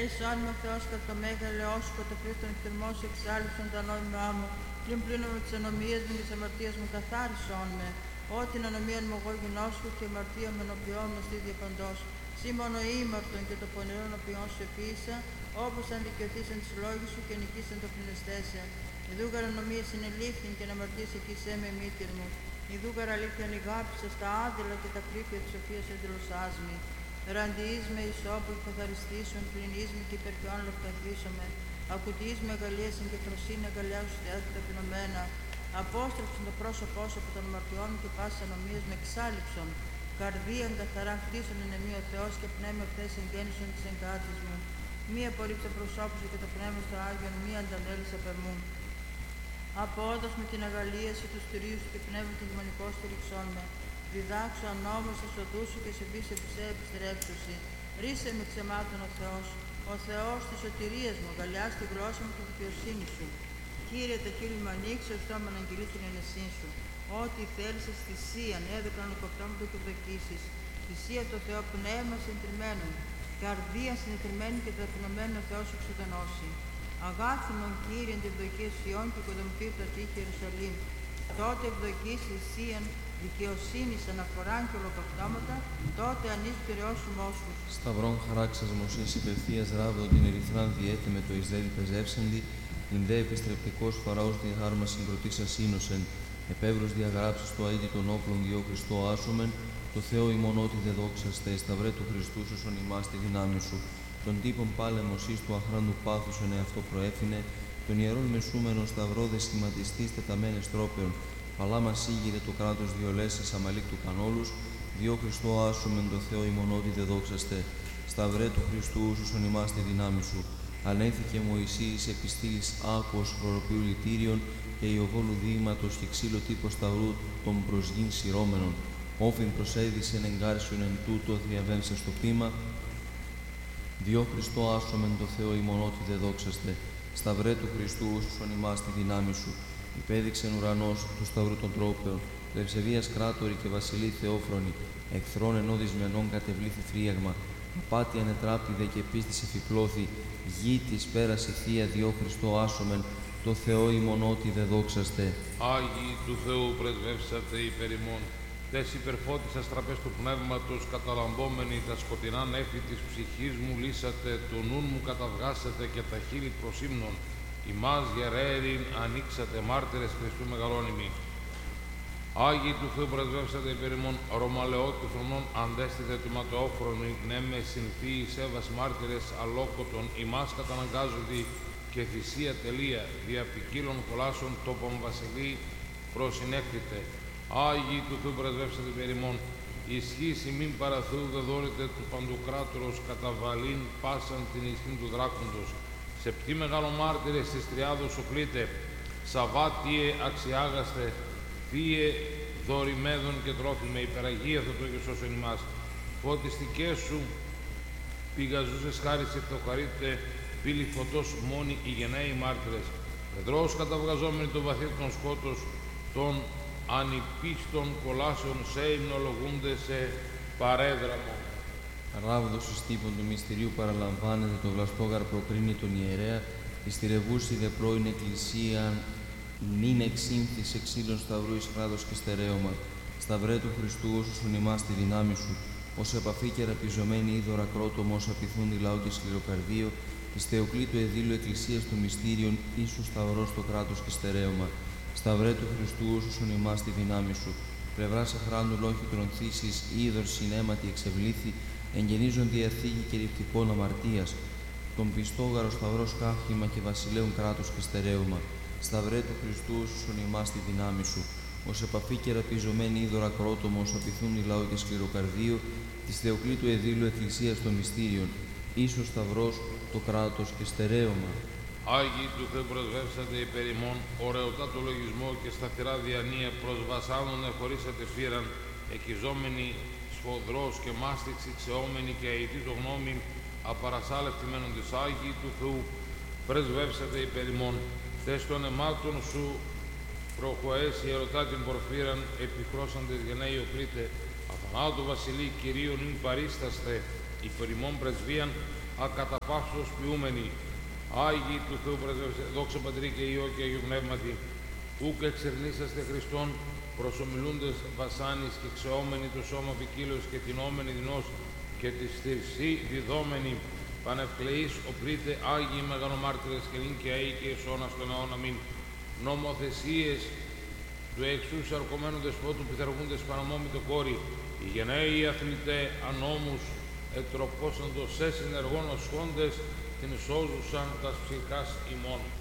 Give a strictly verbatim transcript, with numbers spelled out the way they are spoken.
Ελέησόν με ο Θεός κατά το μέγα ελαιός σου, κατά πλήθον εκτερμός σου εξάλληψον τα νόμιμά μου, πλην πλύνω με τις ανομίες μου και τις αμαρτίες μου καθάρισόν με. Ό την ανομίαν μου εγώ γινώσκω και αμαρτία με ενωπιών με στη διαπαντός. Σύ μόνο ήμαρτον και το πονηρόν οποιόν σου επίησα, όπως αν δικαιωθήσαν τις λόγοι σου και νικήσαν το πληνεστέσια. Ιδούγαρ ανομίες συνελήφθην και να αμαρτίες εκείσέ με μήτυρ μου. Ιδούγαρ αλήθεια λιγάπησα στα άδειλα και τα κρύφια της σοφίας εντελωσάς μη. Ραντιείς με ισόπου και καθαριστήσουν, πληνείς με και υπερπιών λοφταρδίσομαι. Ακουτείς με αγαλίασαν και φροσύνη αγκαλιά σου θεάς και ταπεινωμένα. Απόστρεψον το πρόσωπό σου από των αμαρτιών και πάσης ανομίας με εξάλληψον. Καρδίαν καθαρά χτίσον εν εμεί ο Θεός και πνεύμα χθες εγγέννησον της εγκάτης μου. Μη απορρίψα προσώπου σου και το πνεύμα στο Άγιον, μη αντανέλης απερμού. Απόδος με την αγαλίαση του στηρίου σου και πνεύμα την δημονικό στηριξόν με. Διδάξω ανώμως τα σοδού σου και σε πεις επισέ επιστρέψουσι. Ρίσε με ξεμάτων ο Θεός, ο Θεός της σωτηρίας μου, αγκαλιά στη γλώσσα μου και δικαιοσύνη σου. Κύριε, τα χείλη μου ανοίξει, ο στόμα να αγγελεί την ενεσή σου. Ό,τι θέλησες θυσίαν, έδωκαν ο κοφτό μου το εκδοκίσεις. Θυσία το Θεό πνεύμα συντριμμένον. Καρδία συνετριμμένη και ταπεινωμένη ο Θεός εξουδενώσει. Αγάθιμον Κύριε, την ευδοκία Σιών και οικοδομηθεί το τείχη Ιερουσαλήμ. Τότε ευδοκείς θυσίαν, δικαιοσύνη αναφοράν και ολοκαυτώματα, τότε ανείς πυρεός σου μόσχους. Σταυρών χαράξας Μωσής υπευθείας ράβδο την ερυθράν διέτη με το Ισραήλ πεζεύσεντη, την δε επιστρεπτικός Φαραώς την χάρμα συγκροτήσας σύνοσεν, επεύρος διαγράψεις το αΐτι των όπλων διό Χριστό άσομεν, το Θεό ημών ότι δε δόξαστε, σταυρέ του Χριστού σωσον ημάς τη δυνάμει σου. Τον τύπον πάλε Μωσής του αχράντου πάθους εν εαυτό προέφηνε, τον ιερόν μεσούμενο σταυρό δε σχηματιστής τεταμένες τρόπεων, παλά μας ήγηρε το κράτος διολέσσες αμαλίκ του κανόλους, διό Χριστό άσομεν το Θεό ημών ότι δε δόξαστε, σταυρέ του Χριστού σωσον ημάς τη δυνάμει σου. Ανέθηκε Μωυσής επιστήλης άκουος χλωροποιού λυτήριον και Ιωβόλου δείγματος και ξύλο τύπο σταυρού των προσγείν σειρώμενων. Όφιν προσέδισεν εγκάρσιον εν τούτο διαβέμψε στο πείμα. Διό Χριστό άσομεν το Θεό ημών ότι δε δόξαστε. Σταυρέ του Χριστού σωσον ημάς τη δυνάμει σου. Υπέδειξεν ουρανός του σταυρού των τρόπεων. Λευσεβίας κράτορη και βασιλεί Θεόφρονη. Εχθρών ενώ δυσμενών κατεβλήθη φρίαγμα. Απάτη ανετράπτηδε και πίστης εφιπλώθη, γη της πέρασε θεία διό Χριστό άσομεν, το Θεό ημών ότι δε δόξαστε. Άγιοι του Θεού πρεσβεύσατε υπέρ ημών, τες υπερφώτισας τραπές του πνεύματος καταλαμπόμενοι τα σκοτεινά νέφη της ψυχής μου λύσατε, το νουν μου καταβγάσατε και τα χείλη προσύμνων, ημάς γεραίριν ανοίξατε μάρτυρες Χριστού μεγαλώνυμοι. Άγιοι του Θεού πρεσβεύσατε υπέρ ημών, Ρωμαλαιότη φρονών αντέστητε του ματαιόφρονη, ναι με συνθήοι σέβας μάρτυρες αλόκοτον, ημάς καταναγκάζονται και θυσία τελεία, δια ποικίλων κολάσεων τόπων βασιλεί προσυνέχθητε. Άγιοι του Θεού πρεσβεύσατε υπέρ ημών, ισχύς ημίν παραθεού δε δώρετε του παντοκράτορος καταβαλήν πάσαν την ισχύν του δράκοντος. Σε πτή μεγάλο μάρτυρες της τριάδος οχλείτε, Σαββάτιε αξιάγαστε, Θείε δωρημέδων και τρόφιμε, υπεραγία θα το γεσώσον ημάς. Φωτιστικές σου πηγαζούσες χάρις ευτοχαρείτε, πύλη φωτός μόνοι οι γενναίοι μάρτυρες. Πετρός καταβγαζόμενοι το βαθύ των σκότος, των ανυπίστων κολάσεων σε υμνολογούνται σε παρέδραμο. Ράβδος εις τύπων του μυστηρίου παραλαμβάνεται το βλαστόγαρ προκρίνει τον ιερέα, εις τη ρεβούση δε πρώην εκκλησία νυν εξήμθη σε ξύλων σταυρού εις κράτος και στερέωμα. Σταυρέ του Χριστού όσον ημάς τη δυνάμει σου, ως επαφή και ραπιζωμένη είδωρα κρότομο, ως απειθούν λαό και σκληροκαρδίο, εις Θεοκλήτου εδήλου εκκλησίας του μυστήριον, ίσου σταυρός το κράτος και στερέωμα. Σταυρέ του Χριστού όσον ημάς τη δυνάμει σου, πλευράς αχράντου λόγχητρον θύσης, είδωρ συναίματι εξευλήθη, εγγενίζον διαθήκη και ρηπτικών αμαρτίας. Τον πιστόγαρο σταυρός καύχημα και βασιλέων κράτος και στερέωμα. Σταυρέ του Χριστού όσον ημάς τη δυνάμει σου, ως επαφή και ραπιζωμένη είδωρα κρότομο, ως απειθούν λαό και σκληροκαρδίο, της Θεοκλήτου εδήλου εκκλησίας των μυστήριων, ίσως σταυρός το κράτος και στερέωμα. Άγιοι του Θεού πρεσβεύσατε υπέρ ημών, ωραιωτά το λογισμό και σταθερά διανία προς βασάνων εχωρίσατε φύραν, εκειζόμενοι σφοδρός και μάστιξη ξεόμενοι και αητή το γνώμη, απαρασάλευτοι μένοντες. Άγιοι του Θεού πρεσβεύσατε υπέρ ημών, τες των αιμάτων σου προχωές ιερωτά την πορφύραν, επιχρώσαντες γενναίοι οχλείτε, αθανάτου βασιλεί Κυρίων ειν παρίσταστε, υπερ ημών πρεσβείαν, ακαταπαύσεως ποιούμενοι. Άγιοι του Θεού πρεσβεύσατε, δόξα Πατρί και Υιό και Αγίου Πνεύματι, ούκ εξερνήσαστε Χριστόν, προσομιλούντες βασάνης και ξεόμενοι το σώμα ποικίλος και τεινόμενοι δεινός και τη θυρσή διδόμενοι, πανευκλεείς οπλίτε Άγιοι μεγαλομάρτυρες και νυν και αεί και εσώνας των αιών αμήν. Νομοθεσίες του εξούς αρκωμένου δεσπότου πιθαργούντες παναμόμητο κόρη, οι γενναίοι αθλητέ ανώμους ετροπόσαντος σε συνεργών οσχόντες την σώζουσαν τας ψυχάς ημών.